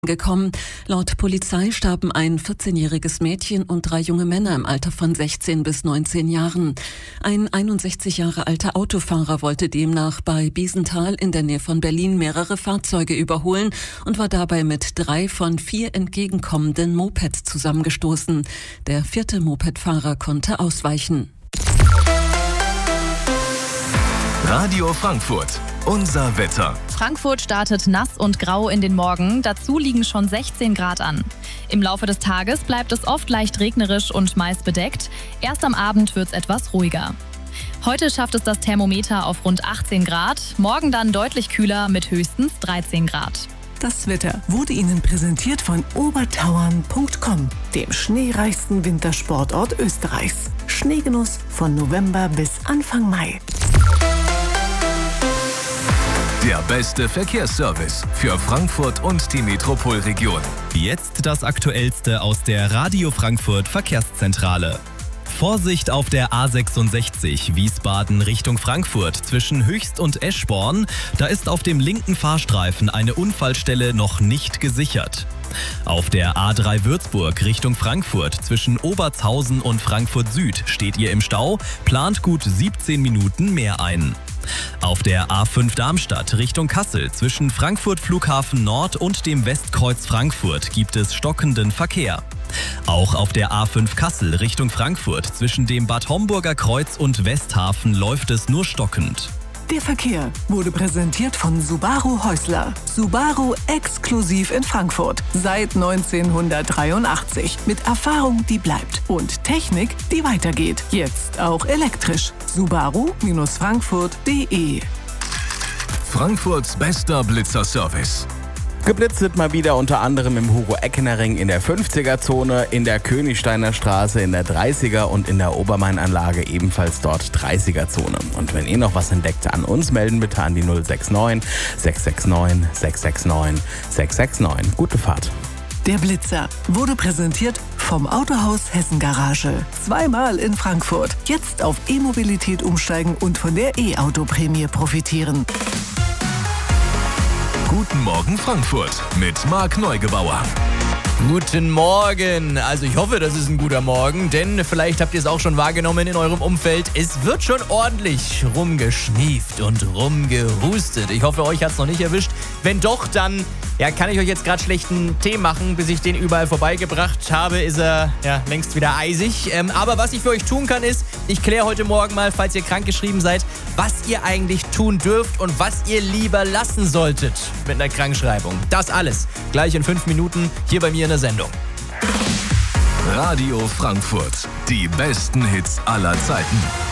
gekommen. Laut Polizei starben ein 14-jähriges Mädchen und 3 junge Männer im Alter von 16 bis 19 Jahren. Ein 61 Jahre alter Autofahrer wollte demnach bei Biesenthal in der Nähe von Berlin mehrere Fahrzeuge überholen und war dabei mit 3 von 4 entgegenkommenden Mopeds zusammengestoßen. Der 4. Mopedfahrer konnte ausweichen. Radio Frankfurt, unser Wetter. Frankfurt startet nass und grau in den Morgen, dazu liegen schon 16 Grad an. Im Laufe des Tages bleibt es oft leicht regnerisch und meist bedeckt. Erst am Abend wird es etwas ruhiger. Heute schafft es das Thermometer auf rund 18 Grad, morgen dann deutlich kühler mit höchstens 13 Grad. Das Wetter wurde Ihnen präsentiert von obertauern.com, dem schneereichsten Wintersportort Österreichs. Schneegenuss von November bis Anfang Mai. Der beste Verkehrsservice für Frankfurt und die Metropolregion. Jetzt das Aktuellste aus der Radio Frankfurt Verkehrszentrale. Vorsicht auf der A66 Wiesbaden Richtung Frankfurt zwischen Höchst und Eschborn. Da ist auf dem linken Fahrstreifen eine Unfallstelle noch nicht gesichert. Auf der A3 Würzburg Richtung Frankfurt zwischen Obertshausen und Frankfurt Süd steht ihr im Stau, plant gut 17 Minuten mehr ein. Auf der A5 Darmstadt Richtung Kassel zwischen Frankfurt Flughafen Nord und dem Westkreuz Frankfurt gibt es stockenden Verkehr. Auch auf der A5 Kassel Richtung Frankfurt zwischen dem Bad Homburger Kreuz und Westhafen läuft es nur stockend. Der Verkehr wurde präsentiert von Subaru Häusler. Subaru exklusiv in Frankfurt. Seit 1983. Mit Erfahrung, die bleibt. Und Technik, die weitergeht. Jetzt auch elektrisch. Subaru-Frankfurt.de. Frankfurts bester Blitzerservice. Geblitzt wird mal wieder unter anderem im Hugo-Eckener-Ring in der 50er-Zone, in der Königsteiner Straße in der 30er und in der Obermain-Anlage ebenfalls dort 30er-Zone. Und wenn ihr noch was entdeckt, an uns melden bitte an die 069 669 669 669. Gute Fahrt. Der Blitzer wurde präsentiert vom Autohaus Hessen Garage. Zweimal in Frankfurt. Jetzt auf E-Mobilität umsteigen und von der E-Auto-Prämie profitieren. Guten Morgen Frankfurt mit Marc Neugebauer. Guten Morgen. Also ich hoffe, das ist ein guter Morgen, denn vielleicht habt ihr es auch schon wahrgenommen in eurem Umfeld. Es wird schon ordentlich rumgeschnieft und rumgehustet. Ich hoffe, euch hat es noch nicht erwischt. Wenn doch, dann kann ich euch jetzt gerade schlechten Tee machen. Bis ich den überall vorbeigebracht habe, ist er längst wieder eisig. Aber was ich für euch tun kann, ist, ich kläre heute Morgen mal, falls ihr krankgeschrieben seid, was ihr eigentlich tun dürft und was ihr lieber lassen solltet mit einer Krankschreibung. Das alles gleich in 5 Minuten hier bei mir in der Sendung. Radio Frankfurt. Die besten Hits aller Zeiten.